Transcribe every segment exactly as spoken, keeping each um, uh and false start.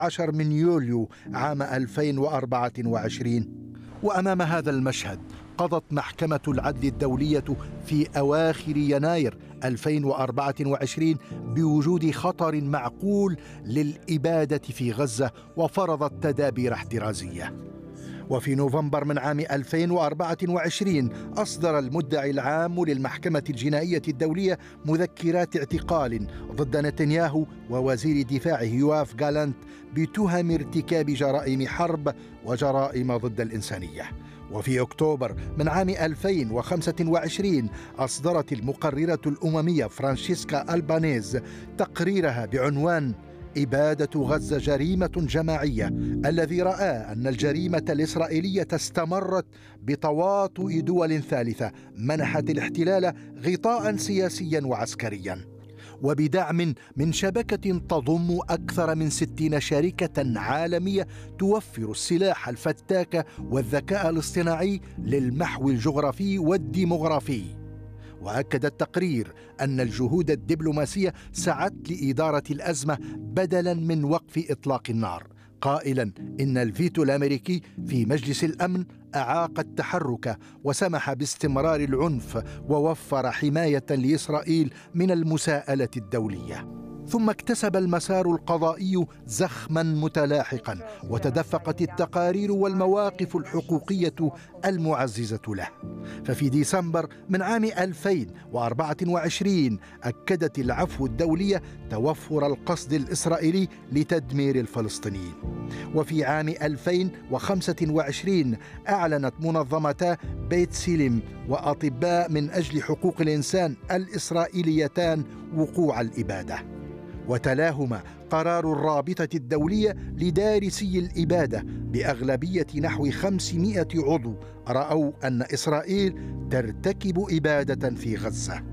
عشر من يوليو عام ألفين وأربعة وعشرين. وأمام هذا المشهد قضت محكمة العدل الدولية في أواخر يناير ألفين وأربعة وعشرين بوجود خطر معقول للإبادة في غزة، وفرضت تدابير احترازية. وفي نوفمبر من عام ألفين وأربعة وعشرين أصدر المدعي العام للمحكمة الجنائية الدولية مذكرات اعتقال ضد نتنياهو ووزير دفاعه يواف جالانت بتهم ارتكاب جرائم حرب وجرائم ضد الإنسانية. وفي أكتوبر من عام ألفين وخمسة وعشرين أصدرت المقررة الأممية فرانشيسكا ألبانيز تقريرها بعنوان إبادة غزة جريمة جماعية، الذي رأى أن الجريمة الإسرائيلية استمرت بتواطؤ دول ثالثة منحت الاحتلال غطاء سياسيا وعسكريا، وبدعم من شبكة تضم أكثر من ستين شركة عالمية توفر السلاح الفتاك والذكاء الاصطناعي للمحو الجغرافي والديمغرافي. وأكد التقرير أن الجهود الدبلوماسية سعت لإدارة الأزمة بدلا من وقف إطلاق النار، قائلا إن الفيتو الأمريكي في مجلس الأمن أعاق التحرك وسمح باستمرار العنف ووفر حماية لإسرائيل من المساءلة الدولية. ثم اكتسب المسار القضائي زخما متلاحقا، وتدفقت التقارير والمواقف الحقوقية المعززة له. ففي ديسمبر من عام ألفين وأربعة وعشرين أكدت العفو الدولية توفر القصد الإسرائيلي لتدمير الفلسطينيين. وفي عام ألفين وخمسة وعشرين أعلنت منظمتا بيت سيلم وأطباء من أجل حقوق الإنسان الإسرائيليتان وقوع الإبادة، وتلاهما قرار الرابطة الدولية لدارسي الإبادة بأغلبية نحو خمسمائة عضو رأوا أن إسرائيل ترتكب إبادة في غزة.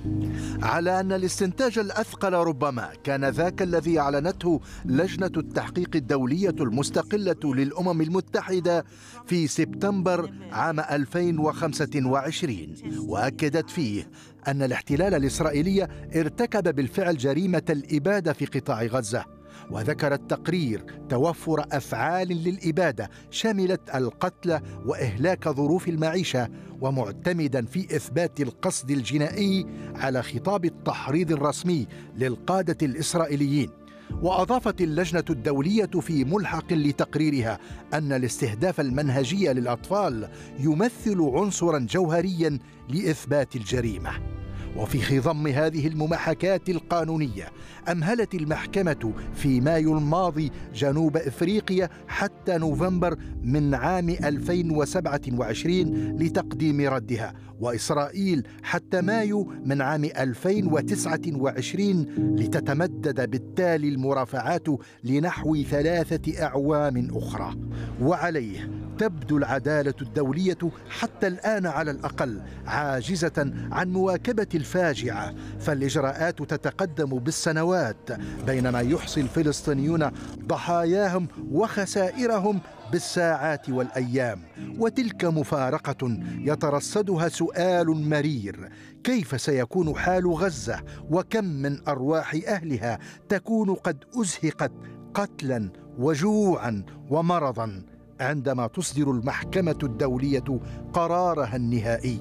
على أن الاستنتاج الأثقل ربما كان ذاك الذي أعلنته لجنة التحقيق الدولية المستقلة للأمم المتحدة في سبتمبر عام ألفين وخمسة وعشرين، وأكدت فيه أن الاحتلال الإسرائيلي ارتكب بالفعل جريمة الإبادة في قطاع غزة. وذكر التقرير توفر أفعال للإبادة شملت القتل وإهلاك ظروف المعيشة، ومعتمدا في إثبات القصد الجنائي على خطاب التحريض الرسمي للقادة الإسرائيليين. وأضافت اللجنة الدولية في ملحق لتقريرها أن الاستهداف المنهجي للأطفال يمثل عنصرا جوهريا لإثبات الجريمة. وفي خضم هذه المماحكات القانونية أمهلت المحكمة في مايو الماضي جنوب إفريقيا حتى نوفمبر من عام ألفين وسبعة وعشرين لتقديم ردها، وإسرائيل حتى مايو من عام ألفين وتسعة وعشرين لتتمدد بالتالي المرافعات لنحو ثلاثة أعوام أخرى. وعليه تبدو العدالة الدولية حتى الآن على الأقل عاجزة عن مواكبة الفاجعة، فالإجراءات تتقدم بالسنوات بينما يحصي الفلسطينيون ضحاياهم وخسائرهم بالساعات والأيام. وتلك مفارقة يترصدها سؤال مرير: كيف سيكون حال غزة، وكم من أرواح أهلها تكون قد أزهقت قتلا وجوعا ومرضا عندما تصدر المحكمة الدولية قرارها النهائي؟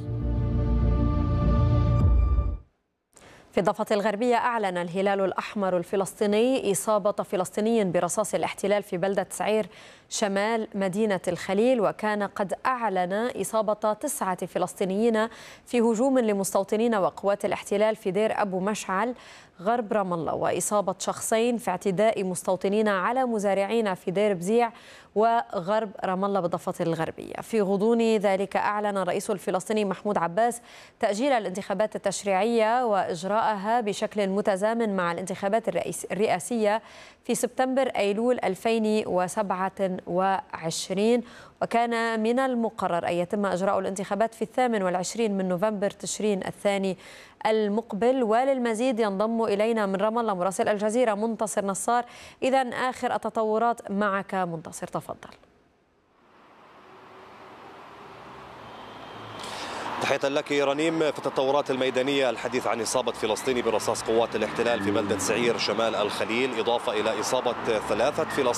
في الضفة الغربية أعلن الهلال الأحمر الفلسطيني إصابة فلسطيني برصاص الاحتلال في بلدة سعير شمال مدينة الخليل، وكان قد أعلن إصابة تسعة فلسطينيين في هجوم لمستوطنين وقوات الاحتلال في دير أبو مشعل غرب رام الله، وإصابة شخصين في اعتداء مستوطنين على مزارعين في دير بزيع وغرب رام الله بالضفة الغربية. في غضون ذلك أعلن الرئيس الفلسطيني محمود عباس تأجيل الانتخابات التشريعية وإجراءها بشكل متزامن مع الانتخابات الرئاسية في سبتمبر أيلول ألفين وسبعة وعشرين، وكان من المقرر أن يتم إجراء الانتخابات في الثامن والعشرين من نوفمبر تشرين الثاني المقبل. وللمزيد ينضم إلينا من رام الله مراسل الجزيرة منتصر نصار. إذا آخر التطورات معك منتصر، تفضل. تحية لك رنيم. في التطورات الميدانية الحديث عن إصابة فلسطيني برصاص قوات الاحتلال في بلدة سعير شمال الخليل، إضافة إلى إصابة ثلاثة فلسطينيين